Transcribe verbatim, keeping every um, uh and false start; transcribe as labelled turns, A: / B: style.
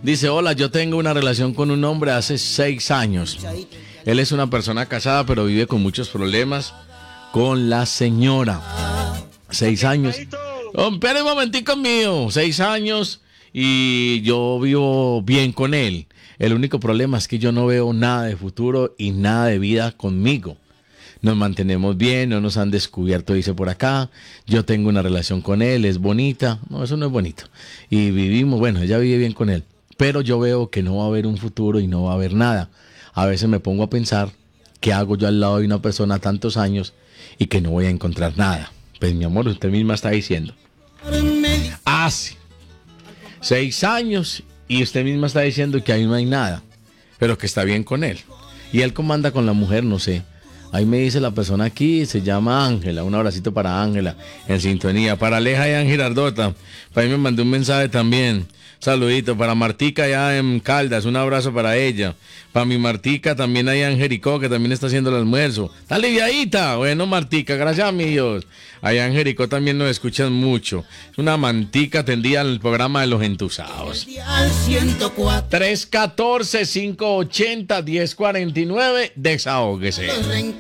A: Dice, hola, yo tengo una relación con un hombre hace seis años. Él es una persona casada, pero vive con muchos problemas con la señora. Seis años. Oh, espera un momentico mío. Seis años y yo vivo bien con él. El único problema es que yo no veo nada de futuro y nada de vida conmigo. Nos mantenemos bien, no nos han descubierto, dice por acá. Yo tengo una relación con él, es bonita. No, eso no es bonito. Y vivimos, bueno, ella vive bien con él. Pero yo veo que no va a haber un futuro y no va a haber nada. A veces me pongo a pensar, ¿qué hago yo al lado de una persona tantos años y que no voy a encontrar nada? Pues mi amor, usted misma está diciendo. Hace seis años y usted misma está diciendo que ahí no hay nada, pero que está bien con él. Y él cómo anda con la mujer, no sé. Ahí me dice la persona aquí, se llama Ángela. Un abracito para Ángela, en sintonía. Para Aleja y Ángel Ardota. Para mí me mandó un mensaje también. Saludito. Para Martica allá en Caldas, un abrazo para ella. Para mi Martica también allá en Jericó, que también está haciendo el almuerzo. Está aliviadita. Bueno, Martica, gracias a mi Dios. Allá en Jericó también nos escuchan mucho. Es una mantica tendida al programa de los entusados. tres uno cuatro, cinco ocho cero, uno cero cuatro nueve. Desahóguese.